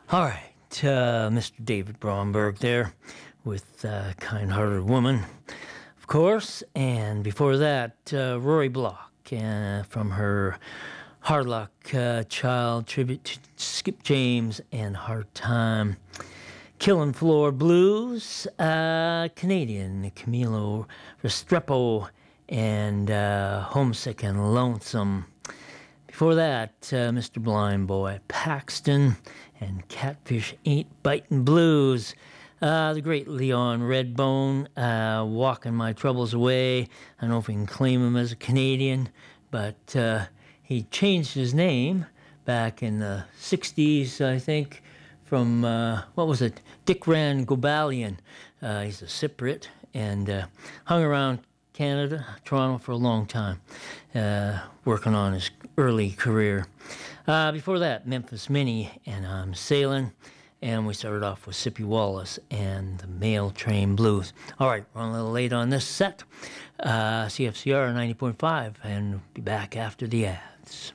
All right, Mr. David Bromberg there with Kind-Hearted Woman, of course. And before that, Rory Block from her Hard Luck Child tribute to Skip James and Hard Time. Killing Floor Blues, Canadian, Camilo Restrepo, and Homesick and Lonesome. Before that, Mr. Blind Boy Paxton and Catfish Ain't Biting Blues. The great Leon Redbone, Walking My Troubles Away. I don't know if we can claim him as a Canadian, but he changed his name back in the 60s, I think, from, Dick Rand Gobalion. He's a Cypriot and hung around Canada, Toronto for a long time, working on his early career. Before that, Memphis Minnie and I'm Sailing, and we started off with Sippy Wallace and the Mail Train Blues. All right, we're a little late on this set. CFCR 90.5, and we'll be back after the ads.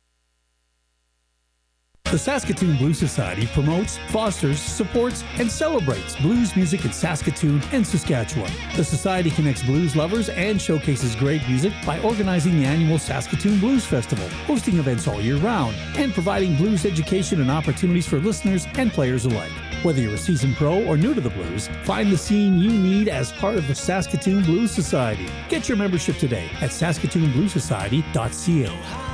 The Saskatoon Blues Society promotes, fosters, supports, and celebrates blues music in Saskatoon and Saskatchewan. The Society connects blues lovers and showcases great music by organizing the annual Saskatoon Blues Festival, hosting events all year round, and providing blues education and opportunities for listeners and players alike. Whether you're a seasoned pro or new to the blues, find the scene you need as part of the Saskatoon Blues Society. Get your membership today at saskatoonbluessociety.ca.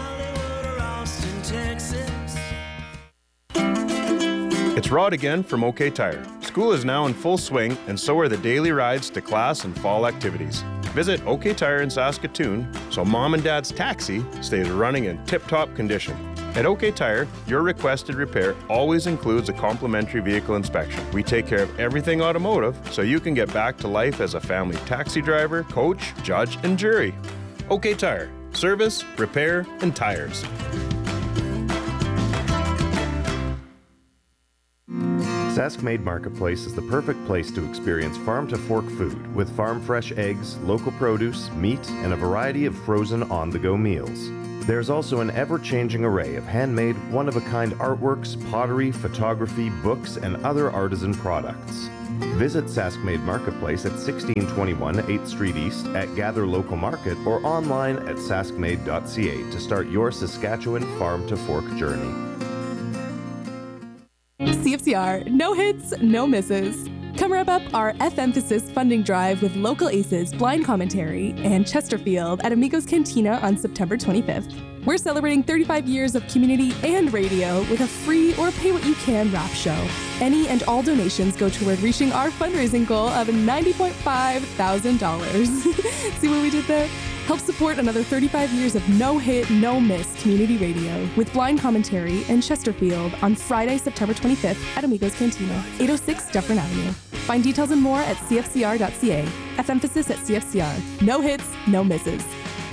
It's Rod again from OK Tire. School is now in full swing, and so are the daily rides to class and fall activities. Visit OK Tire in Saskatoon so Mom and Dad's taxi stays running in tip-top condition. At OK Tire, your requested repair always includes a complimentary vehicle inspection. We take care of everything automotive so you can get back to life as a family taxi driver, coach, judge, and jury. OK Tire. Service, repair, and tires. Saskmade Marketplace is the perfect place to experience farm-to-fork food with farm-fresh eggs, local produce, meat, and a variety of frozen on-the-go meals. There's also an ever-changing array of handmade, one-of-a-kind artworks, pottery, photography, books, and other artisan products. Visit Saskmade Marketplace at 1621 8th Street East at Gather Local Market or online at saskmade.ca to start your Saskatchewan farm-to-fork journey. CFCR, no hits, no misses. Come wrap up our F-Emphasis funding drive with local aces, blind commentary, and Chesterfield at Amigos Cantina on September 25th. We're celebrating 35 years of community and radio with a free or pay-what-you-can rap show. Any and all donations go toward reaching our fundraising goal of $90.5 thousand. See what we did there? Help support another 35 years of no-hit, no-miss community radio with blind commentary and Chesterfield on Friday, September 25th at Amigos Cantina, 806 Dufferin Avenue. Find details and more at cfcr.ca. F-Emphasis at CFCR. No hits, no misses.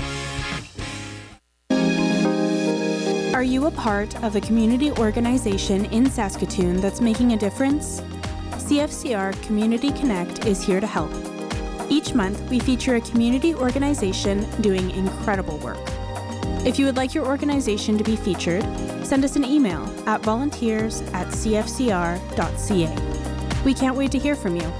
Are you a part of a community organization in Saskatoon that's making a difference? CFCR Community Connect is here to help. Each month, we feature a community organization doing incredible work. If you would like your organization to be featured, send us an email at volunteers@cfcr.ca. We can't wait to hear from you.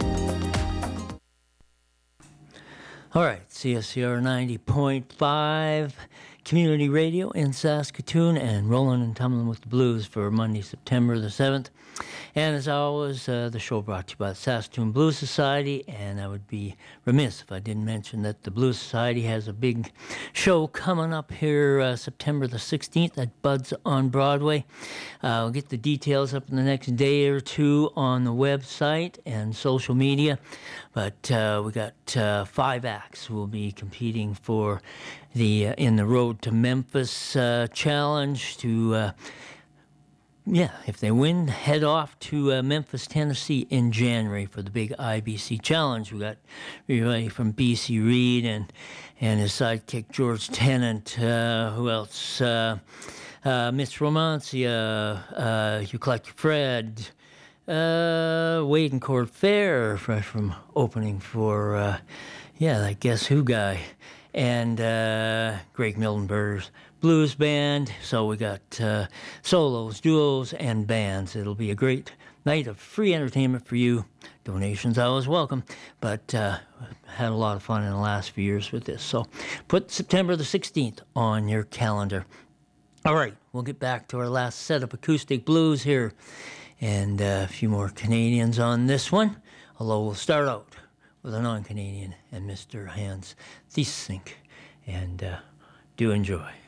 All right, CFCR 90.5 Community Radio in Saskatoon, and rolling and tumbling with the blues for Monday, September the 7th. And as always, the show brought to you by the Saskatoon Blues Society, and I would be remiss if I didn't mention that the Blues Society has a big show coming up here September the 16th at Bud's on Broadway. We'll get the details up in the next day or two on the website and social media, but we got 5 acts who will be competing for the in the Road to Memphis challenge to if they win, head off to Memphis, Tennessee in January for the big IBC Challenge. We got everybody from BC Reed and his sidekick George Tennant. Who else? Miss Romancia, Euclid Fred, Wade and Court Fair, fresh from opening for that Guess Who guy, and Greg Mildenberg's blues band. So we got solos, duos, and bands. It'll be a great night of free entertainment for you. Donations always welcome, but had a lot of fun in the last few years with this. So put September the 16th on your calendar. All right, we'll get back to our last set of acoustic blues here, and a few more Canadians on this one, although we'll start out with a non-Canadian and Mr. Hans Thiesink, and do enjoy.